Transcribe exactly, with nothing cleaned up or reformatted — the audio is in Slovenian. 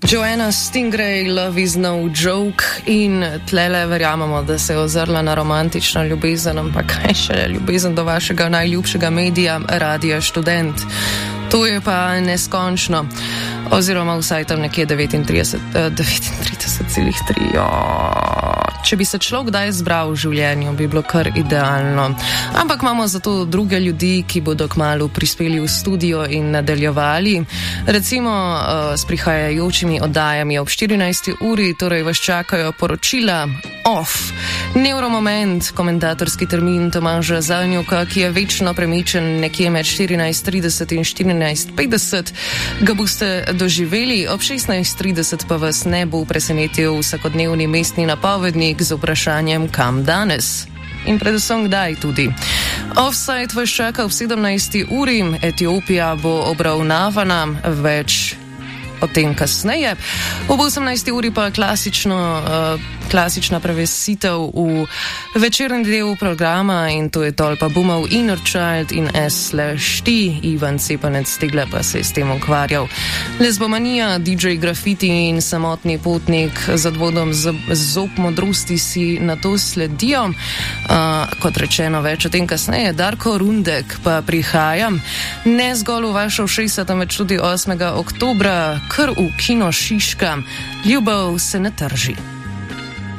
Joanna Stingray, Love is no joke, in tlele verjamemo, da se je ozrla na romantično ljubezen, ampak kaj še ljubezen do vašega najljubšega medija, Radia Študent. To je pa neskončno, oziroma vsaj tam nekje devetintrideset celih tri. Če bi se človek kdaj zbral v življenju, bi bilo kar idealno. Ampak imamo zato druge ljudi, ki bodo kmalu prispeli v studio in nadaljevali. Recimo uh, s prihajajočimi oddajami ob štirinajsti uri, torej vas čakajo poročila Off, Neuromoment, komentatorski termin Tomaža Zalnjuka, ki je večno premičen nekje med štirinajst trideset in štirinajst petdeset. Ga boste doživeli, ob šestnajst trideset pa vas ne bo presenetil vsakodnevni mestni napovednik z vprašanjem kam danes. In predvsem kdaj tudi. Offside vas čaka ob sedemnajsti uri, Etiopija bo obravnavana, več o tem kasneje. Ob osemnajsti uri pa klasično, uh, klasična prevesitev v večerni del programa, in to je tolpa Boomov Inner Child in S slash T. Ivan Cepanec Tegle pa se je s tem ukvarjal. Lesbomanija, D J Grafiti in samotni potnik z odvodom zob modrosti si na to sledijo. Uh, kot rečeno, več o tem kasneje. Darko Rundek pa prihaja ne zgolj v vašo všesa, temveč tudi osmega oktobra kar v Kino Šiška. Ljubav se ne trži.